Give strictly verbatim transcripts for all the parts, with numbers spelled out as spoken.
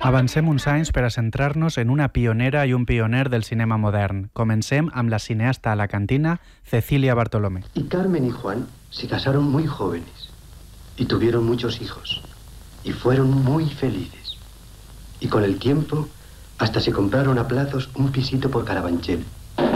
Avancem uns anys per a centrar-nos en una pionera i un pioner del cinema modern. Comencem amb la cineasta alacantina Cecilia Bartolomé. Y Carmen y Juan se casaron muy jóvenes y tuvieron muchos hijos y fueron muy felices. Y con el tiempo hasta se compraron a plazos un pisito por Carabanchel.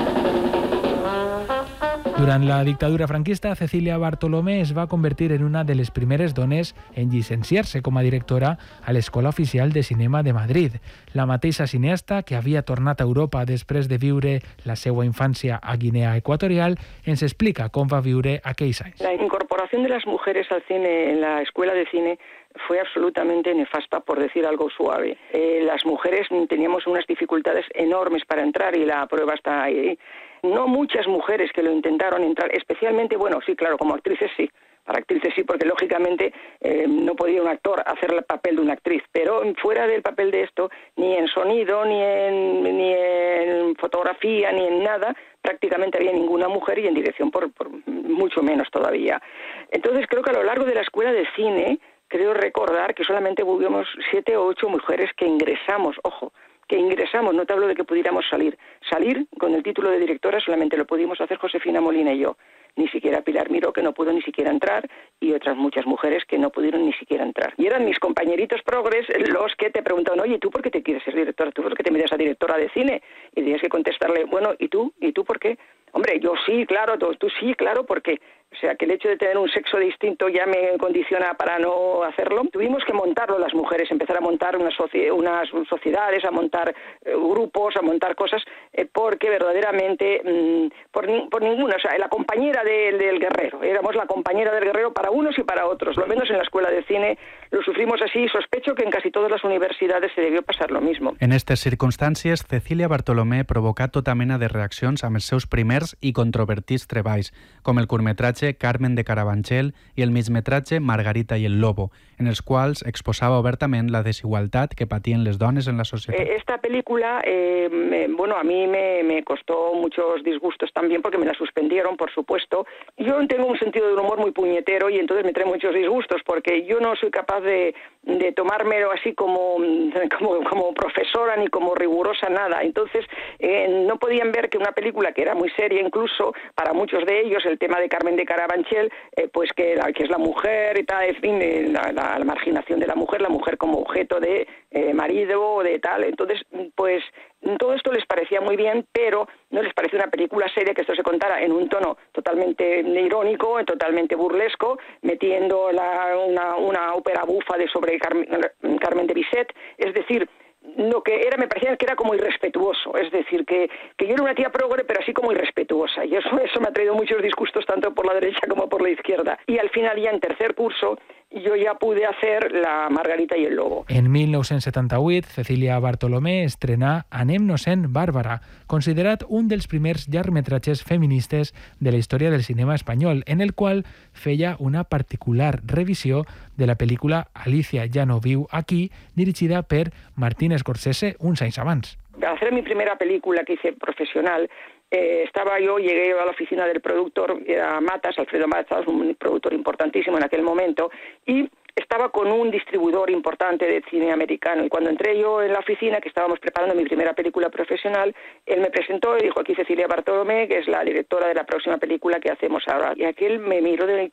Durant la dictadura franquista, Cecilia Bartolomé es va convertir en una de les primeres dones en llicenciar-se com a directora a l'Escola Oficial de Cinema de Madrid. La mateixa cineasta, que havia tornat a Europa després de viure la seva infància a Guinea Equatorial, ens explica com va viure aquells anys. La incorporación de las mujeres al cine en la Escuela de Cine fue absolutamente nefasta, por decir algo suave. Eh, las mujeres teníamos unas dificultades enormes para entrar y la prueba está ahí. No muchas mujeres que lo intentaron entrar, especialmente, bueno, sí, claro, como actrices sí, para actrices sí, porque lógicamente eh, no podía un actor hacer el papel de una actriz, pero fuera del papel de esto, ni en sonido, ni en, ni en fotografía, ni en nada, prácticamente había ninguna mujer y en dirección por, por mucho menos todavía. Entonces creo que a lo largo de la escuela de cine, creo recordar que solamente hubimos siete o ocho mujeres que ingresamos, ojo, que ingresamos, no te hablo de que pudiéramos salir. Salir con el título de directora solamente lo pudimos hacer Josefina Molina y yo. Ni siquiera Pilar Miró, que no pudo ni siquiera entrar, y otras muchas mujeres que no pudieron ni siquiera entrar. Y eran mis compañeritos progres los que te preguntaban, oye, ¿tú por qué te quieres ser directora? ¿Tú por qué te metes a directora de cine? Y tenías que contestarle, bueno, ¿y tú? ¿Y tú por qué? Hombre, yo sí, claro, tú, tú sí, claro, ¿por qué? O sea, que el hecho de tener un sexo distinto ya me condiciona para no hacerlo. Tuvimos que montarlo las mujeres, empezar a montar unas, soci- unas sociedades, a montar eh, grupos, a montar cosas, eh, porque verdaderamente, mmm, por, ni- por ninguna, o sea, la compañera de, del guerrero, éramos la compañera del guerrero para unos y para otros, lo menos en la escuela de cine lo sufrimos así y sospecho que en casi todas las universidades se debió pasar lo mismo. En aquestes circumstàncies, Cecilia Bartolomé provocà tota mena de reaccions amb els seus primers i controvertits treballs, com el curtmetratge Carmen de Carabanchel i el migmetratge Margarita y el Lobo, en els quals exposava obertament la desigualtat que patien les dones en la societat. Esta película, eh, me, bueno, a mí me, me costó muchos disgustos también porque me la suspendieron, por supuesto. Yo tengo un sentido del humor muy puñetero y entonces me trae muchos disgustos porque yo no soy capaz de, de tomármelo así como, como, como profesora ni como rigurosa, nada. Entonces eh, no podían ver que una película que era muy seria, incluso para muchos de ellos, el tema de Carmen de Carabanchel, eh, pues que, la, que es la mujer y tal, en fin, eh, la, la, la marginación de la mujer, la mujer como objeto de eh, marido o de tal. Entonces, pues todo esto les parecía muy bien, pero no les parecía una película seria que esto se contara en un tono totalmente irónico, totalmente burlesco, metiendo la, una, una ópera bufa de sobre Carmen, Carmen de Bizet, es decir, lo que era, me parecía que era como irrespetuoso, es decir, que, que yo era una tía progre, pero así como irrespetuosa, y eso, eso me ha traído muchos disgustos tanto por la derecha como por la izquierda. Y al final, ya en tercer curso, yo ja pude hacer la Margarita i el Lobo. En mil nou-cents setanta-vuit, Cecilia Bartolomé estrenà Anem-nos-en Bàrbara, considerat un dels primers llargmetratges feministes de la història del cinema espanyol, en el qual feia una particular revisió de la pel·lícula Alicia ja no viu aquí, dirigida per Martin Scorsese uns anys abans. Al hacer mi primera película que hice profesional, Eh, estaba yo, llegué a la oficina del productor, era Matas, Alfredo Matas, un productor importantísimo en aquel momento, y estaba con un distribuidor importante de cine americano. Y cuando entré yo en la oficina, que estábamos preparando mi primera película profesional, él me presentó y dijo, aquí Cecilia Bartolomé, que es la directora de la próxima película que hacemos ahora. Y aquel me miró de